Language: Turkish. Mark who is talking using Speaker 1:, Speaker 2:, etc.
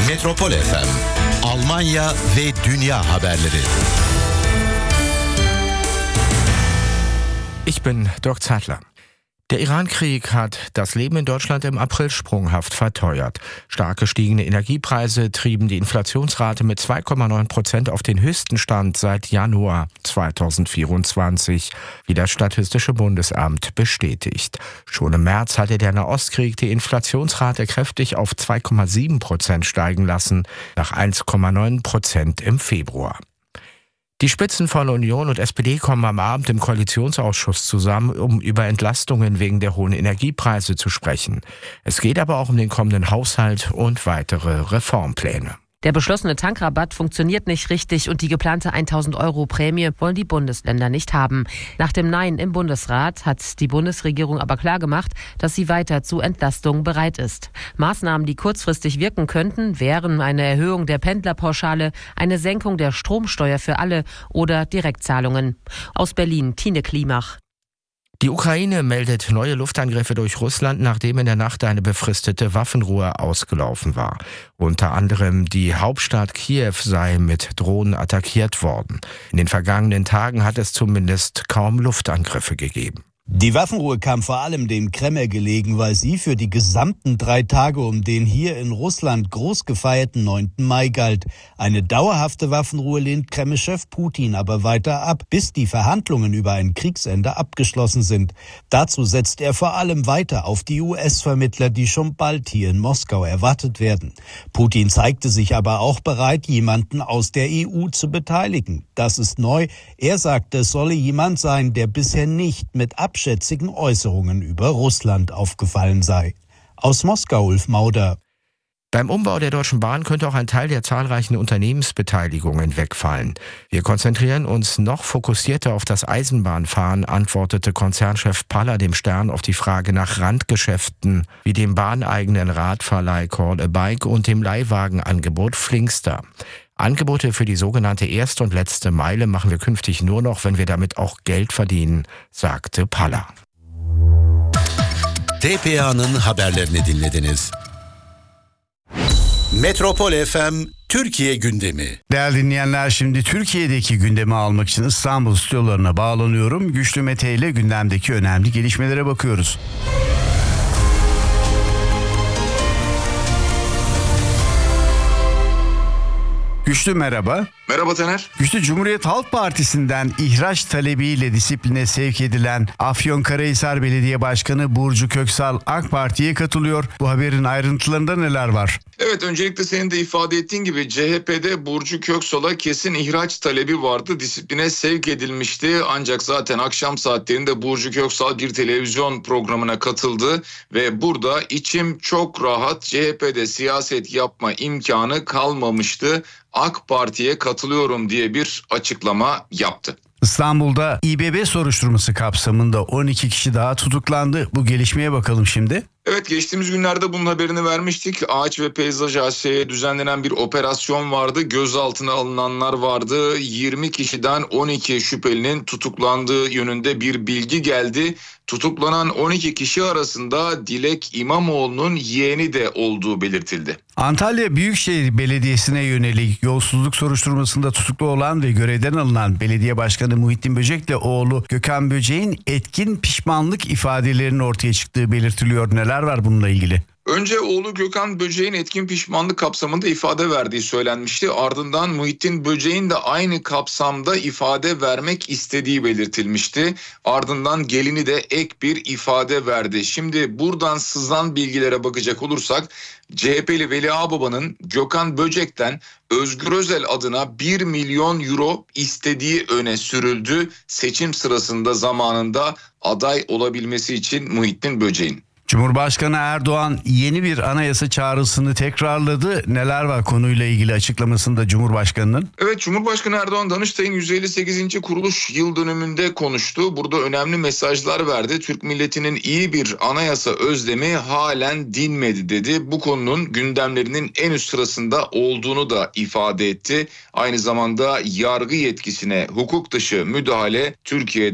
Speaker 1: Metropol FM, Almanya ve dünya haberleri.
Speaker 2: Ich bin Dirk Zeitler. Der Iran-Krieg hat das Leben in Deutschland im April sprunghaft verteuert. Stark gestiegene Energiepreise trieben die Inflationsrate mit 2,9% auf den höchsten Stand seit Januar 2024, wie das Statistische Bundesamt bestätigt. Schon im März hatte der Nahostkrieg die Inflationsrate kräftig auf 2,7% steigen lassen, nach 1,9% im Februar. Die Spitzen von Union und SPD kommen am Abend im Koalitionsausschuss zusammen, um über Entlastungen wegen der hohen Energiepreise zu sprechen. Es geht aber auch um den kommenden Haushalt und weitere Reformpläne.
Speaker 3: Der beschlossene Tankrabatt funktioniert nicht richtig und die geplante 1.000 € Prämie wollen die Bundesländer nicht haben. Nach dem Nein im Bundesrat hat die Bundesregierung aber klargemacht, dass sie weiter zu Entlastungen bereit ist. Maßnahmen, die kurzfristig wirken könnten, wären eine Erhöhung der Pendlerpauschale, eine Senkung der Stromsteuer für alle oder Direktzahlungen. Aus Berlin, Tine Klimach.
Speaker 2: Die Ukraine meldet neue Luftangriffe durch Russland, nachdem in der Nacht eine befristete Waffenruhe ausgelaufen war. Unter anderem die Hauptstadt Kiew sei mit Drohnen attackiert worden. In den vergangenen Tagen hat es zumindest kaum Luftangriffe gegeben.
Speaker 4: Die Waffenruhe kam vor allem dem Kreml gelegen, weil sie für die gesamten 3 Tage um den hier in Russland groß gefeierten 9. Mai galt. Eine dauerhafte Waffenruhe lehnt Kreml-Chef Putin aber weiter ab, bis die Verhandlungen über ein Kriegsende abgeschlossen sind. Dazu setzt er vor allem weiter auf die US-Vermittler, die schon bald hier in Moskau erwartet werden. Putin zeigte sich aber auch bereit, jemanden aus der EU zu beteiligen. Das ist neu. Er sagte, es solle jemand sein, der bisher nicht mit abschätzigen Äußerungen über Russland aufgefallen sei. Aus Moskau, Ulf Mauder.
Speaker 2: Beim Umbau der Deutschen Bahn könnte auch ein Teil der zahlreichen Unternehmensbeteiligungen wegfallen. Wir konzentrieren uns noch fokussierter auf das Eisenbahnfahren, antwortete Konzernchef Paller dem Stern auf die Frage nach Randgeschäften wie dem bahneigenen Radverleih Call a Bike und dem Leihwagenangebot Flinkster. Angebote für die sogenannte erste und letzte Meile machen wir künftig nur noch, wenn wir damit auch Geld verdienen, sagte Paller.
Speaker 1: TPA'nın haberlerini dinlediniz. Metropol FM Türkiye gündemi.
Speaker 5: Değerli dinleyenler, şimdi Türkiye'deki gündemi almak için İstanbul stüdyolarına bağlanıyorum. Güçlü Mete ile gündemdeki önemli gelişmelere bakıyoruz. Güçlü merhaba.
Speaker 6: Merhaba Taner.
Speaker 5: Güçlü, Cumhuriyet Halk Partisi'nden ihraç talebiyle disipline sevk edilen Afyonkarahisar Belediye Başkanı Burcu Köksal AK Parti'ye katılıyor. Bu haberin ayrıntılarında neler var?
Speaker 6: Evet, öncelikle senin de ifade ettiğin gibi CHP'de Burcu Köksal'a kesin ihraç talebi vardı. Disipline sevk edilmişti. Ancak zaten akşam saatlerinde Burcu Köksal bir televizyon programına katıldı ve burada içim çok rahat, CHP'de siyaset yapma imkanı kalmamıştı, AK Parti'ye katılıyorum diye bir açıklama yaptı.
Speaker 5: İstanbul'da İBB soruşturması kapsamında 12 kişi daha tutuklandı. Bu gelişmeye bakalım şimdi.
Speaker 6: Evet, geçtiğimiz günlerde bunun haberini vermiştik. Ağaç ve Peyzaj AŞ'ye düzenlenen bir operasyon vardı. Gözaltına alınanlar vardı. 20 kişiden 12 şüphelinin tutuklandığı yönünde bir bilgi geldi. Tutuklanan 12 kişi arasında Dilek İmamoğlu'nun yeğeni de olduğu belirtildi.
Speaker 5: Antalya Büyükşehir Belediyesi'ne yönelik yolsuzluk soruşturmasında tutuklu olan ve görevden alınan Belediye Başkanı Muhittin Böcek'le oğlu Gökhan Böcek'in etkin pişmanlık ifadelerinin ortaya çıktığı belirtiliyor. Neler var bununla ilgili?
Speaker 6: Önce oğlu Gökhan Böcek'in etkin pişmanlık kapsamında ifade verdiği söylenmişti. Ardından Muhittin Böcek'in de aynı kapsamda ifade vermek istediği belirtilmişti. Ardından gelini de ek bir ifade verdi. Şimdi buradan sızan bilgilere bakacak olursak CHP'li Veli Ağbaba'nın Gökhan Böcek'ten Özgür Özel adına 1 milyon euro istediği öne sürüldü. Seçim sırasında zamanında aday olabilmesi için Muhittin Böcek'in.
Speaker 5: Cumhurbaşkanı Erdoğan yeni bir anayasa çağrısını tekrarladı. Neler var konuyla ilgili açıklamasında Cumhurbaşkanı'nın?
Speaker 6: Evet, Cumhurbaşkanı Erdoğan Danıştay'ın 158. kuruluş yıl dönümünde konuştu. Burada önemli mesajlar verdi. Türk milletinin iyi bir anayasa özlemi halen dinmedi dedi. Bu konunun gündemlerinin en üst sırasında olduğunu da ifade etti. Aynı zamanda yargı yetkisine hukuk dışı müdahale Türkiye'de